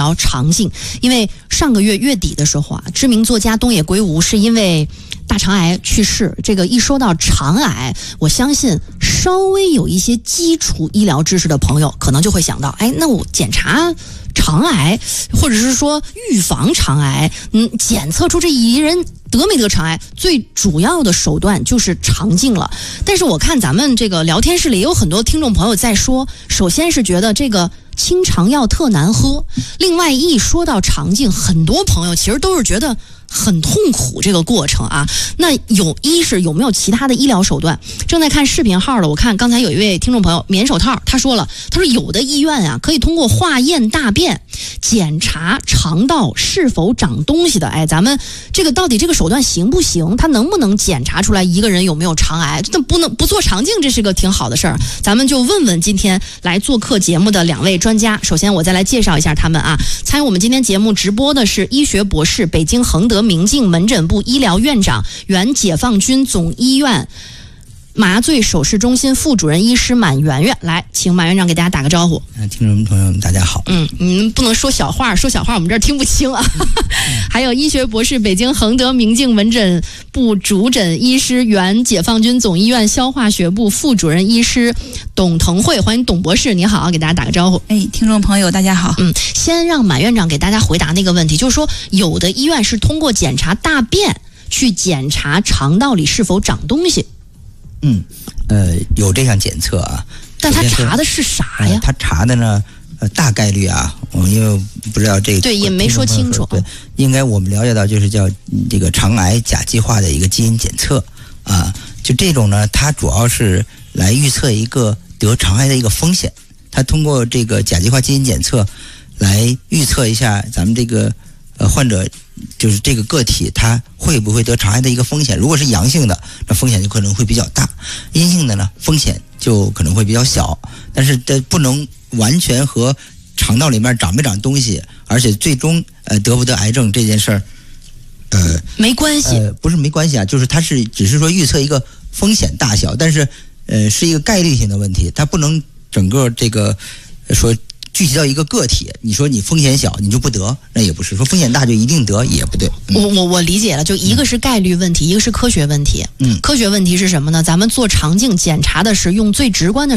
聊肠镜，因为上个月月底的时候啊，知名作家东野圭吾是因为大肠癌去世。这个一说到肠癌，我相信稍微有一些基础医疗知识的朋友可能就会想到，那我检查肠癌，或者是说预防肠癌，检测出这一人得没得肠癌，最主要的手段就是肠镜了。但是我看咱们这个聊天室里也有很多听众朋友在说，首先是觉得这个清肠药特难喝，另外一说到肠镜，很多朋友其实都是觉得很痛苦这个过程啊。那一是有没有其他的医疗手段？正在看视频号的，我看刚才有一位听众朋友棉手套，他说有的医院啊可以通过化验大便检查肠道是否长东西的。咱们这个到底这个手段行不行？他能不能检查出来一个人有没有肠癌？那不做肠镜，这是个挺好的事儿。咱们就问问今天来做客节目的两位专家。首先我再来介绍一下他们啊。参与我们今天节目直播的是医学博士、北京恒德明镜门诊部医疗院长、原解放军总医院麻醉手术中心副主任医师马媛媛。来，请马院长给大家打个招呼。 听众朋友们大家好。 你们不能说小话我们这儿听不清啊。还有医学博士、北京恒德明镜门诊部主诊医师、原解放军总医院消化学部副主任医师董腾慧。欢迎董博士，你好，给大家打个招呼。 听众朋友大家好。 先让马院长给大家回答那个问题，就是说有的医院是通过检查大便去检查肠道里是否长东西。 有这项检测啊， 但他查的是啥呀？ 他查的呢，大概率啊，因为不知道这个， 对，也没说清楚。 对，应该我们了解到就是叫这个肠癌甲基化的一个基因检测啊，就这种呢，它主要是来预测一个得肠癌的一个风险。它通过这个甲基化基因检测来预测一下咱们这个患者，就是这个个体他会不会得肠癌的一个风险。如果是阳性的，那风险就可能会比较大；阴性的呢，风险就可能会比较小。但是不能完全和肠道里面长没长东西，而且最终得不得癌症这件事儿， 没关系。 不是没关系啊，就是它只是说预测一个风险大小，但是是一个概率性的问题，它不能整个这个说具体到一个个体，你说你风险小你就不得，那也不是；说风险大就一定得，也不对。 我理解了，就一个是概率问题，一个是科学问题。科学问题是什么呢？咱们做肠镜检查的是用最直观的